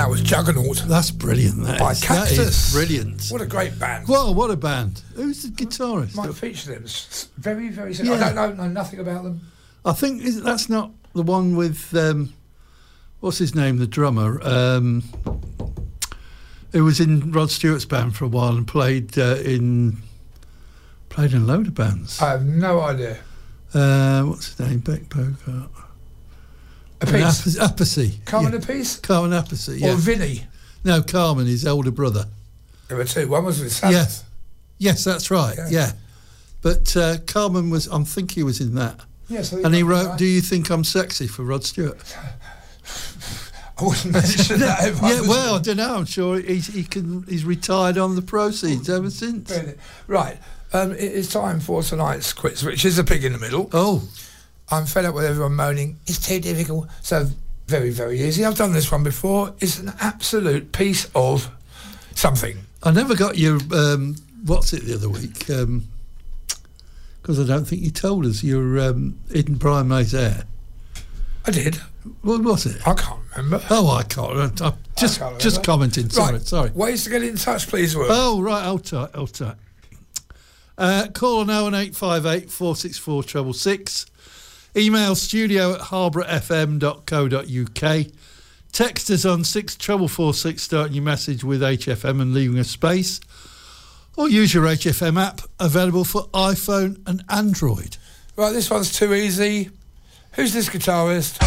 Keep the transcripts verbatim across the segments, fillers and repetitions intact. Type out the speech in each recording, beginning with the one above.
that was Juggernaut. That's brilliant. That By is. Cactus. That is brilliant. What a great band. Well, what a band. Who's the guitarist? Might feature them. It's very, very... Yeah. I don't know, know nothing about them. I think is, that's not the one with... Um, what's his name, the drummer? Um, who was in Rod Stewart's band for a while and played uh, in... Played in a load of bands. I have no idea. Uh, what's his name? Beck Bogart. Appice. Appice. Carmen yeah. Appice? Carmen Appice, yeah. Or Vinny? No, Carmen, his older brother. There were two. One was with Sabbath. Yeah. Yes, that's right, yeah. yeah. But uh, Carmen was, I think he was in that. Yes, and he wrote, right. Do You Think I'm Sexy for Rod Stewart? I wouldn't mention that. If yeah, I was well, I don't know. I'm sure he's, he can, he's retired on the proceeds ever since. Right. Um, it is time for tonight's quiz, which is a pig in the middle. Oh. I'm fed up with everyone moaning, it's too difficult. So, very, very easy. I've done this one before. It's an absolute piece of something. I never got your, um, what's it the other week? Because um, I don't think you told us your um, Eden Brian May's Air. I did. What was it? I can't remember. Oh, I can't. I'm just, I can't just commenting. Sorry, right. sorry. Ways to get in touch, please, Will. Oh, right. Hold tight, hold tight. Uh, call on oh one eight five eight, four six four, six six six. Email studio at harborough f m dot co dot u k. Text us on six four four six, starting your message with H F M and leaving a space. Or use your H F M app, available for iPhone and Android. Right, this one's too easy. Who's this guitarist?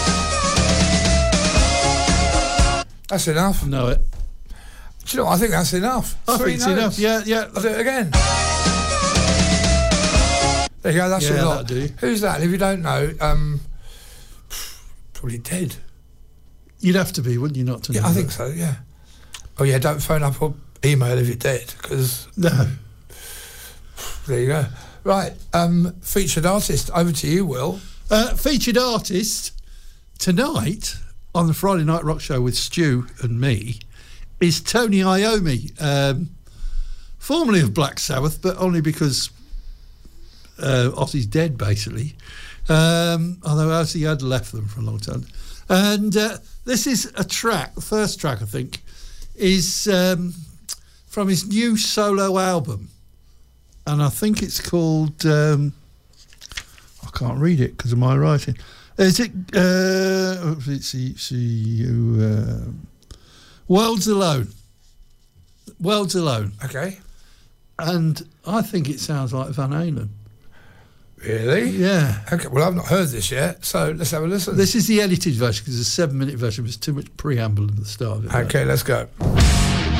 That's enough. Know it. Do you know what? I think that's enough. I Three think it's notes. enough, yeah, yeah. I'll do it again. There you go, that's yeah, a lot. Do. Who's that? If you don't know, um, probably dead. You'd have to be, wouldn't you, not to know? Yeah, I think so, yeah. Oh, yeah, don't phone up or email if you're dead, because... No. There you go. Right, um, featured artist, over to you, Will. Uh, featured artist tonight on the Friday Night Rock Show with Stu and me is Tony Iommi, um, formerly of Black Sabbath, but only because uh, Ozzy's dead, basically. Um, although Ozzy had left them for a long time. And uh, this is a track, the first track, I think, is um, from his new solo album. And I think it's called... Um, I can't read it because of my writing. Is it... Uh, see, see you... Uh, World's Alone. World's Alone. Okay. And I think it sounds like Van Halen. Really? Yeah. Okay, well, I've not heard this yet, so let's have a listen. This is the edited version because it's a seven-minute version. There's too much preamble at the start of it. Okay, let's go.